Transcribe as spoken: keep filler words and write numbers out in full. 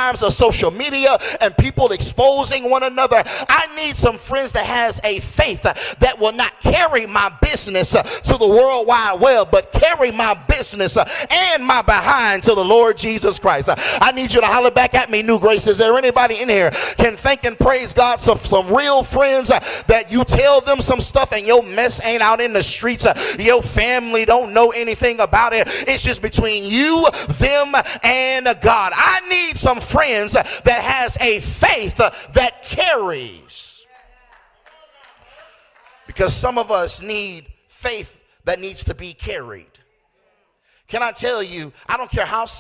times of social media and people exposing one another. I need some friends that has a faith that will not carry my business to the world wide web, but carry my business and my behind to the Lord Jesus Christ. I need you to holler back at me, New Grace. Is there anybody in here can thank and praise God some, some real friends that you tell them some stuff and your mess ain't out in the streets, your family don't know anything about it, it's just between you, them, and God. I need some friends that has a faith that carries, because some of us need faith that needs to be carried. Can I tell you, I don't care how